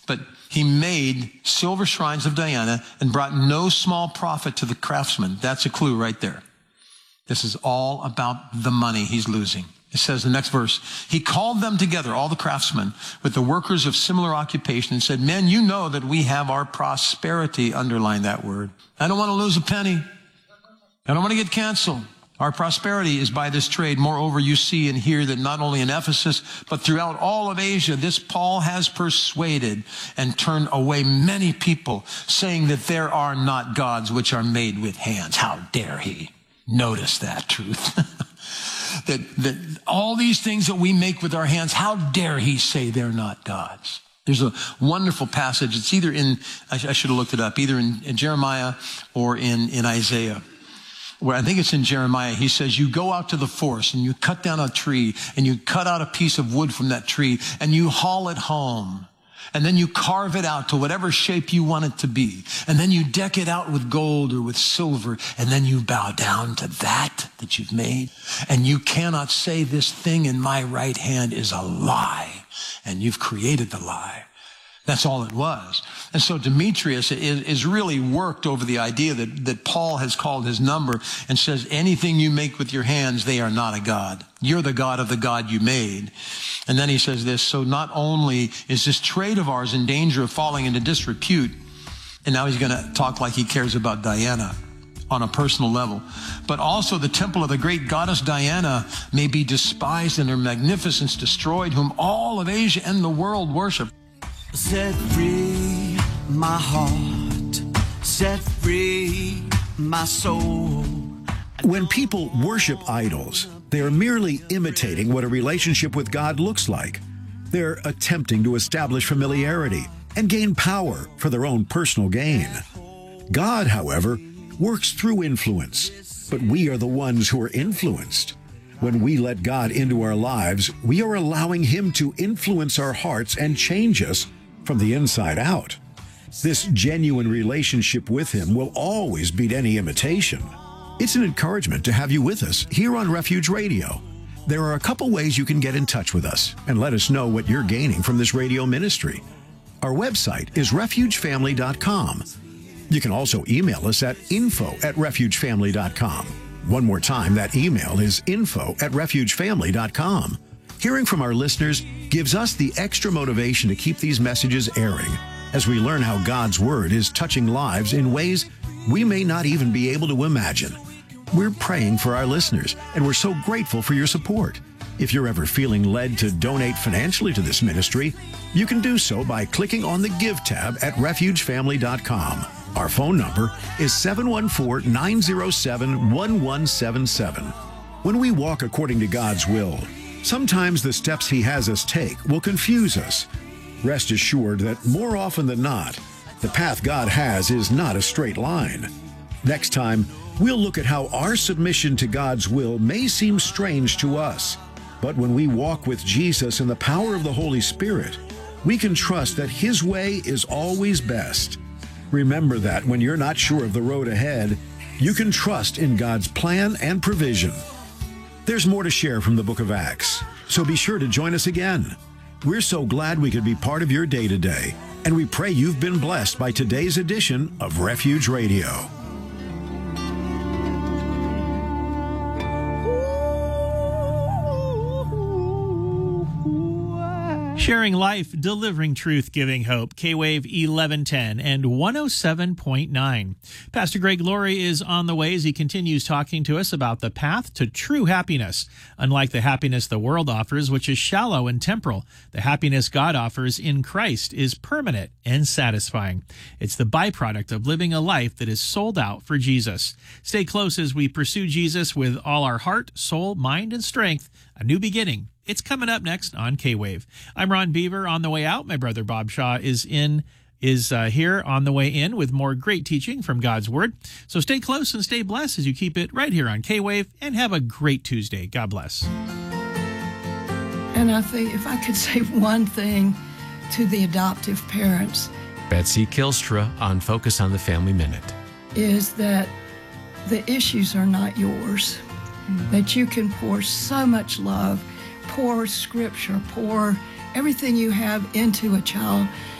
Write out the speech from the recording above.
but he made silver shrines of Diana and brought no small profit to the craftsmen. That's a clue right there. This is all about the money he's losing. It says in the next verse, he called them together, all the craftsmen, with the workers of similar occupation and said, men, you know that we have our prosperity, underline that word. I don't want to lose a penny. I don't want to get canceled. Our prosperity is by this trade. Moreover, you see and hear that not only in Ephesus, but throughout all of Asia, this Paul has persuaded and turned away many people, saying that there are not gods which are made with hands. How dare he? Notice that truth. that all these things that we make with our hands, how dare he say they're not gods? There's a wonderful passage. It's either in, I should have looked it up, either in Jeremiah or in Isaiah, where I think it's in Jeremiah. He says, you go out to the forest and you cut down a tree and you cut out a piece of wood from that tree and you haul it home. And then you carve it out to whatever shape you want it to be. And then you deck it out with gold or with silver. And then you bow down to that you've made. And you cannot say this thing in my right hand is a lie. And you've created the lie. That's all it was. And so Demetrius is really worked over the idea that Paul has called his number and says, anything you make with your hands, they are not a god. You're the God of the God you made. And then he says this, so not only is this trade of ours in danger of falling into disrepute, and now he's going to talk like he cares about Diana on a personal level, but also the temple of the great goddess Diana may be despised and her magnificence destroyed, whom all of Asia and the world worship. Set free my heart, set free my soul. When people worship idols, they are merely imitating what a relationship with God looks like. They're attempting to establish familiarity and gain power for their own personal gain. God, however, works through influence, but we are the ones who are influenced. When we let God into our lives, we are allowing Him to influence our hearts and change us from the inside out. This genuine relationship with Him will always beat any imitation. It's an encouragement to have you with us here on Refuge Radio. There are a couple ways you can get in touch with us and let us know what you're gaining from this radio ministry. Our website is refugefamily.com. You can also email us at info@refugefamily.com. One more time, that email is info@refugefamily.com. Hearing from our listeners gives us the extra motivation to keep these messages airing as we learn how God's Word is touching lives in ways we may not even be able to imagine. We're praying for our listeners, and we're so grateful for your support. If you're ever feeling led to donate financially to this ministry, you can do so by clicking on the Give tab at refugefamily.com. Our phone number is 714-907-1177. When we walk according to God's will, sometimes the steps He has us take will confuse us. Rest assured that more often than not, the path God has is not a straight line. Next time, we'll look at how our submission to God's will may seem strange to us. But when we walk with Jesus in the power of the Holy Spirit, we can trust that His way is always best. Remember that when you're not sure of the road ahead, you can trust in God's plan and provision. There's more to share from the book of Acts, so be sure to join us again. We're so glad we could be part of your day today, and we pray you've been blessed by today's edition of Refuge Radio. Sharing life, delivering truth, giving hope. K-Wave 1110 and 107.9. Pastor Greg Laurie is on the way as he continues talking to us about the path to true happiness. Unlike the happiness the world offers, which is shallow and temporal, the happiness God offers in Christ is permanent and satisfying. It's the byproduct of living a life that is sold out for Jesus. Stay close as we pursue Jesus with all our heart, soul, mind, and strength. A new beginning. It's coming up next on K-Wave. I'm Ron Beaver on the way out. My brother Bob Shaw is here on the way in with more great teaching from God's Word. So stay close and stay blessed as you keep it right here on K-Wave, and have a great Tuesday. God bless. And I think if I could say one thing to the adoptive parents, Betsy Kilstra on Focus on the Family Minute, is that the issues are not yours. That you can pour so much love, pour scripture, pour everything you have into a child,